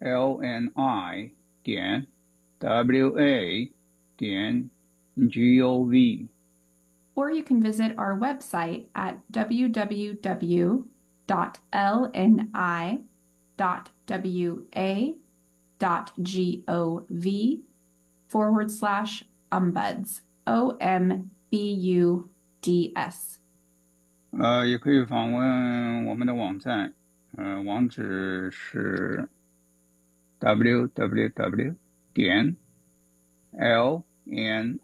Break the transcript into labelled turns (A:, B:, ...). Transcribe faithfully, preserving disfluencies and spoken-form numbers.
A: l n i 点 w a 点 g o v。
B: Or you can visit our website at w w w dot l n i dot w a dot gov forward slash ombuds, O M B U D S。
A: 呃，也可以访问我们的网站，呃，网址是 w w w 点 l n